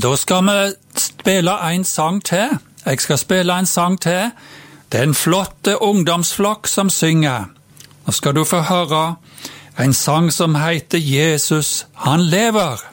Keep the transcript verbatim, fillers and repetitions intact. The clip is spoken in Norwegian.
Da skal vi spille en sang til. Jeg skal spille en sang til. Det er en flotte ungdomsflokk som synger. Nå skal du få høre en sang som heter Jesus, han lever.